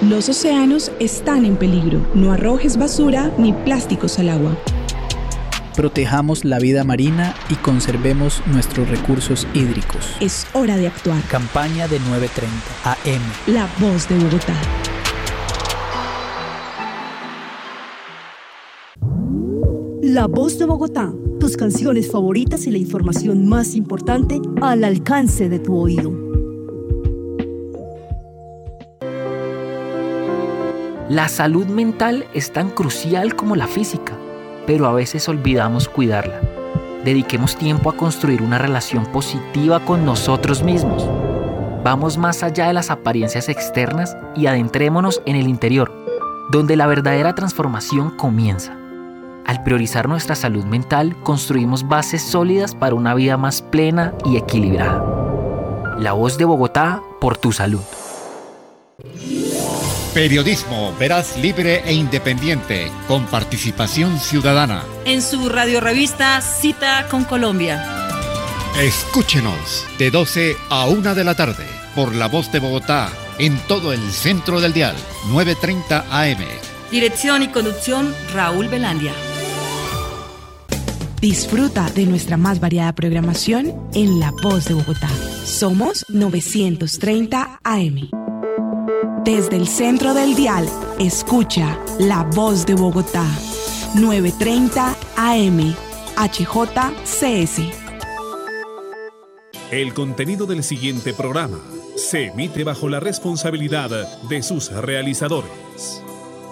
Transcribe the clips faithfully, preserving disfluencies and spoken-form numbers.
Los océanos están en peligro. No arrojes basura ni plásticos al agua. Protejamos la vida marina y conservemos nuestros recursos hídricos. Es hora de actuar. Campaña de nueve treinta A M. La voz de Bogotá. La voz de Bogotá. Tus canciones favoritas y la información más importante al alcance de tu oído. La salud mental es tan crucial como la física, pero a veces olvidamos cuidarla. Dediquemos tiempo a construir una relación positiva con nosotros mismos. Vamos más allá de las apariencias externas y adentrémonos en el interior, donde la verdadera transformación comienza. Al priorizar nuestra salud mental, construimos bases sólidas para una vida más plena y equilibrada. La voz de Bogotá por tu salud. Periodismo veraz, libre e independiente, con participación ciudadana. En su radiorevista Cita con Colombia. Escúchenos de doce a una de la tarde por La Voz de Bogotá en todo el centro del dial, nueve treinta A M. Dirección y conducción Raúl Velandia. Disfruta de nuestra más variada programación en La Voz de Bogotá. Somos novecientos treinta A M. Desde el centro del dial, escucha La Voz de Bogotá, novecientos treinta A M, H J C S. El contenido del siguiente programa se emite bajo la responsabilidad de sus realizadores.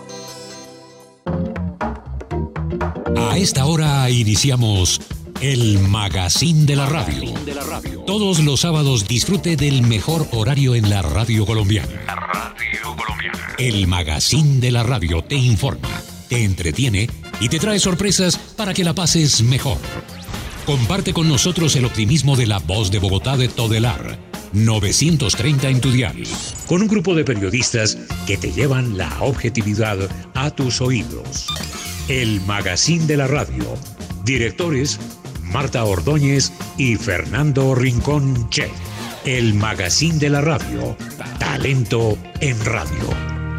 A esta hora iniciamos el Magazine de la Radio. Todos los sábados disfrute del mejor horario en la radio colombiana. La radio colombiana. El Magazine de la Radio te informa, te entretiene y te trae sorpresas para que la pases mejor. Comparte con nosotros el optimismo de La Voz de Bogotá de Todelar, novecientos treinta en tu dial, con un grupo de periodistas que te llevan la objetividad a tus oídos. El Magazine de la Radio. Directores Marta Ordóñez y Fernando Rincón Che. El Magazine de la Radio. Talento en radio.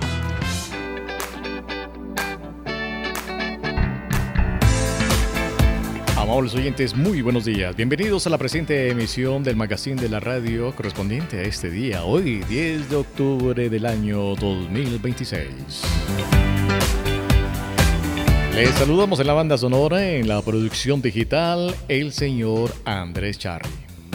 Amables oyentes, muy buenos días. Bienvenidos a la presente emisión del Magazine de la Radio correspondiente a este día, hoy diez de octubre del año dos mil veintiséis. Les saludamos en la banda sonora, en la producción digital, el señor Andrés Charri.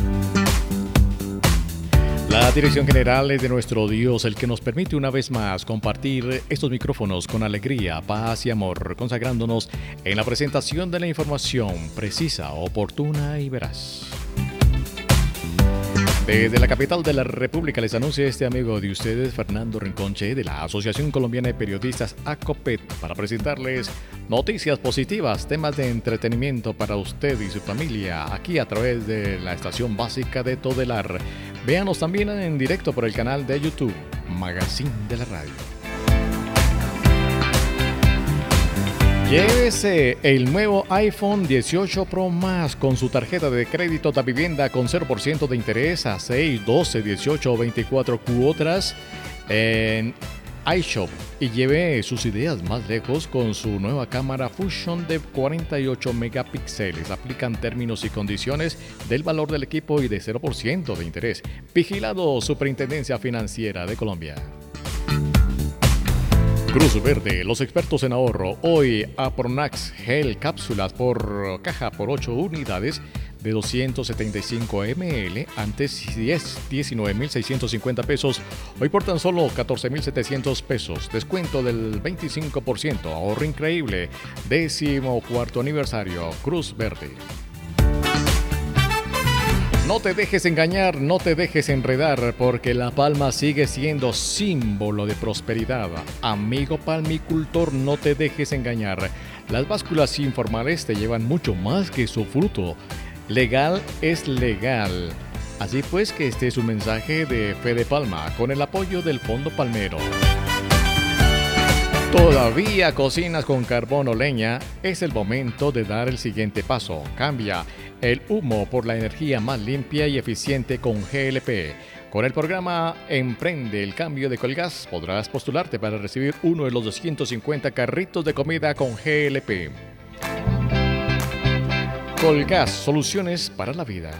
La dirección general es de nuestro Dios, el que nos permite una vez más compartir estos micrófonos con alegría, paz y amor, consagrándonos en la presentación de la información precisa, oportuna y veraz. Desde la capital de la República les anuncia este amigo de ustedes, Fernando Rincón Che, de la Asociación Colombiana de Periodistas ACOPET, para presentarles noticias positivas, temas de entretenimiento para usted y su familia, aquí a través de la estación básica de Todelar. Véanos también en directo por el canal de YouTube, Magazine de la Radio. Llévese el nuevo iPhone dieciocho Pro Max con su tarjeta de crédito de vivienda con cero por ciento de interés a seis, doce, dieciocho o veinticuatro cuotas en iShop y lleve sus ideas más lejos con su nueva cámara Fusion de cuarenta y ocho megapíxeles. Aplican términos y condiciones del valor del equipo y de cero por ciento de interés. Vigilado Superintendencia Financiera de Colombia. Cruz Verde, los expertos en ahorro. Hoy Apronax Gel cápsulas por caja por ocho unidades de doscientos setenta y cinco mililitros, antes diecinueve mil seiscientos cincuenta pesos, hoy por tan solo catorce mil setecientos pesos, descuento del veinticinco por ciento, ahorro increíble, décimo cuarto aniversario, Cruz Verde. No te dejes engañar, no te dejes enredar, porque La Palma sigue siendo símbolo de prosperidad. Amigo palmicultor, no te dejes engañar. Las básculas informales te llevan mucho más que su fruto. Legal es legal. Así pues que este es un mensaje de Fede Palma, con el apoyo del Fondo Palmero. ¿Todavía cocinas con carbón o leña? Es el momento de dar el siguiente paso. Cambia el humo por la energía más limpia y eficiente con G L P. Con el programa Emprende el Cambio de Colgas podrás postularte para recibir uno de los doscientos cincuenta carritos de comida con G L P. Colgas, soluciones para la vida.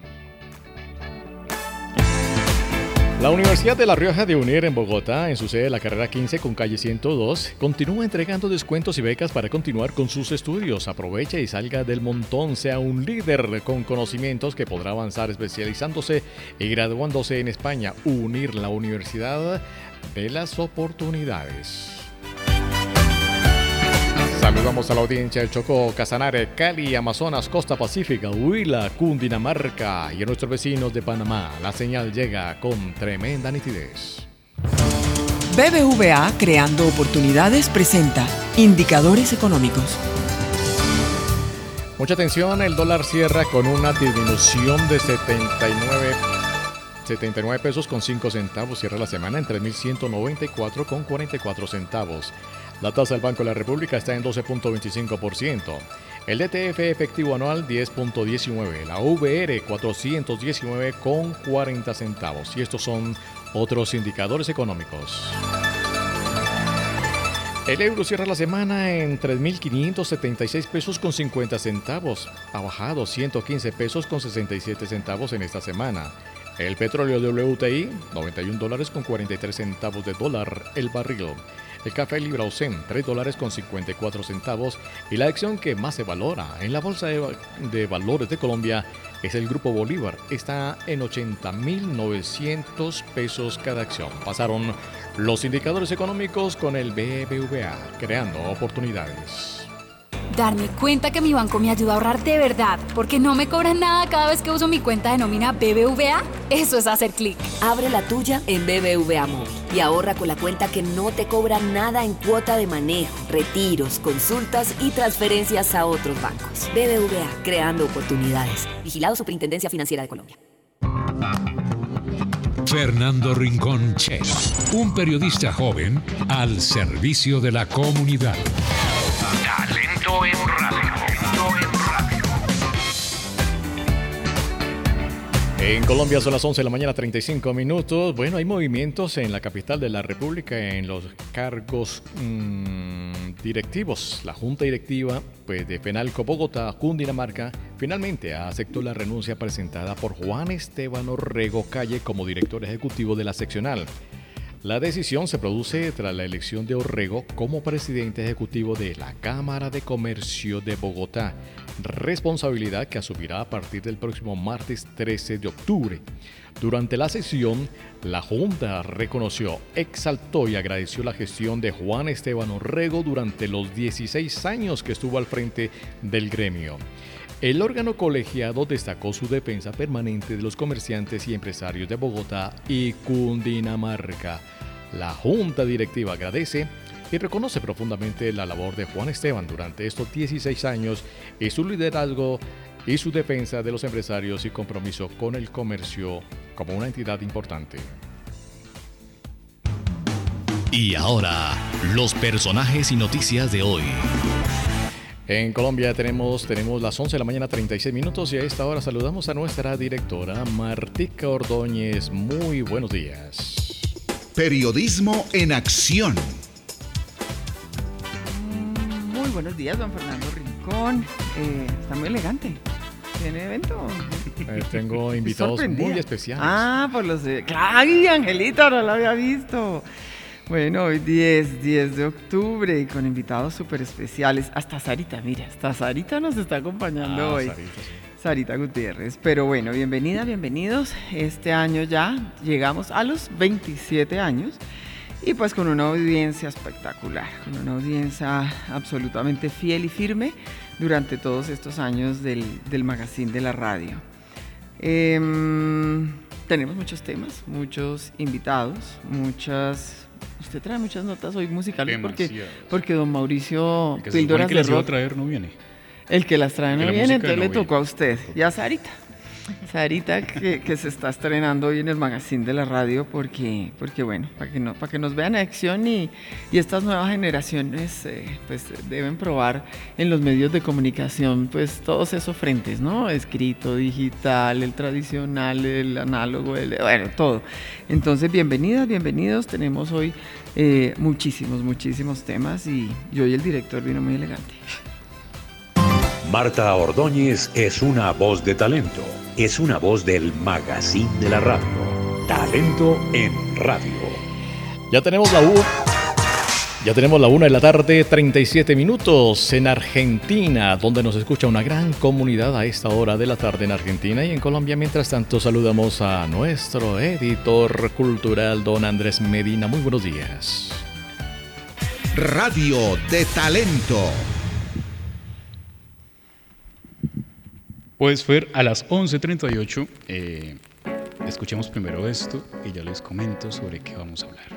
La Universidad de La Rioja de Unir en Bogotá, en su sede de la carrera quince con calle ciento dos, continúa entregando descuentos y becas para continuar con sus estudios. Aproveche y salga del montón, sea un líder con conocimientos que podrá avanzar especializándose y graduándose en España. Unir, la Universidad de las Oportunidades. Saludamos a la audiencia del Chocó, Casanare, Cali, Amazonas, Costa Pacífica, Huila, Cundinamarca y a nuestros vecinos de Panamá. La señal llega con tremenda nitidez. B B V A Creando Oportunidades presenta Indicadores Económicos. Mucha atención, el dólar cierra con una disminución de setenta y nueve pesos con cinco centavos. Cierra la semana en tres mil ciento noventa y cuatro con cuarenta y cuatro centavos. La tasa del Banco de la República está en doce punto veinticinco por ciento. El D T F efectivo anual diez punto diecinueve. La V R cuatrocientos diecinueve con cuarenta centavos. Y estos son otros indicadores económicos. El euro cierra la semana en tres mil quinientos setenta y seis pesos con cincuenta centavos. Ha bajado ciento quince pesos con sesenta y siete centavos en esta semana. El petróleo W T I, noventa y un dólares con cuarenta y tres centavos de dólar el barril. El café Libra Ocen, tres dólares con cincuenta y cuatro centavos. Y la acción que más se valora en la Bolsa de, de Valores de Colombia es el Grupo Bolívar. Está en ochenta mil novecientos pesos cada acción. Pasaron los indicadores económicos con el B B V A, creando oportunidades. Darme cuenta que mi banco me ayuda a ahorrar de verdad, porque no me cobran nada cada vez que uso mi cuenta de nómina B B V A. Eso es hacer clic. Abre la tuya en B B V A Móvil y ahorra con la cuenta que no te cobra nada en cuota de manejo, retiros, consultas y transferencias a otros bancos. B B V A, creando oportunidades. Vigilado Superintendencia Financiera de Colombia. Fernando Rincón Chess, un periodista joven al servicio de la comunidad. Talento en radio. Talento en radio. En Colombia son las once de la mañana, treinta y cinco minutos. Bueno, hay movimientos en la capital de la República en los cargos mmm, directivos. La Junta Directiva pues, de Fenalco Bogotá, Cundinamarca, finalmente aceptó la renuncia presentada por Juan Esteban Orrego Calle como director ejecutivo de la seccional. La decisión se produce tras la elección de Orrego como presidente ejecutivo de la Cámara de Comercio de Bogotá, responsabilidad que asumirá a partir del próximo martes trece de octubre. Durante la sesión, la Junta reconoció, exaltó y agradeció la gestión de Juan Esteban Orrego durante los dieciséis años que estuvo al frente del gremio. El órgano colegiado destacó su defensa permanente de los comerciantes y empresarios de Bogotá y Cundinamarca. La Junta Directiva agradece y reconoce profundamente la labor de Juan Esteban durante estos dieciséis años y su liderazgo y su defensa de los empresarios y compromiso con el comercio como una entidad importante. Y ahora, los personajes y noticias de hoy. En Colombia tenemos, tenemos las once de la mañana, treinta y seis minutos, y a esta hora saludamos a nuestra directora Martica Ordóñez. Muy buenos días. Periodismo en acción. Muy buenos días, don Fernando Rincón. Eh, está muy elegante. ¿Tiene evento? Eh, tengo invitados muy especiales. Ah, por los... ¡Ay, Angelita! No lo había visto. Bueno, hoy diez, diez de octubre y con invitados súper especiales. Hasta Sarita, mira, hasta Sarita nos está acompañando ah, hoy. Sarita, sí. Sarita Gutiérrez. Pero bueno, bienvenida, bienvenidos. Este año ya llegamos a los veintisiete años y pues con una audiencia espectacular, con una audiencia absolutamente fiel y firme durante todos estos años del, del magazine de la radio. Eh, tenemos muchos temas, muchos invitados, muchas... Usted trae muchas notas hoy musicales porque, porque don Mauricio Píldoras de Rock, traer no viene. El que las trae no viene, entonces no le tocó viene. a usted y a Sarita. Sarita, que, que se está estrenando hoy en el Magazine de la Radio, porque, porque bueno, para que, no, para que nos vean en acción y, y estas nuevas generaciones eh, pues deben probar en los medios de comunicación pues todos esos frentes, ¿no? Escrito, digital, el tradicional, el análogo, el, bueno, todo. Entonces, bienvenidas, bienvenidos. Tenemos hoy eh, muchísimos, muchísimos temas y, y hoy el director vino muy elegante. Marta Ordóñez es una voz de talento. Es una voz del Magazine de la Radio. Talento en radio. Ya tenemos la U. Ya tenemos la una de la tarde, treinta y siete minutos en Argentina, donde nos escucha una gran comunidad a esta hora de la tarde en Argentina y en Colombia. Mientras tanto, saludamos a nuestro editor cultural, don Andrés Medina. Muy buenos días. Radio de Talento. Pues Fer, a las once treinta y ocho, eh, escuchemos primero esto y ya les comento sobre qué vamos a hablar.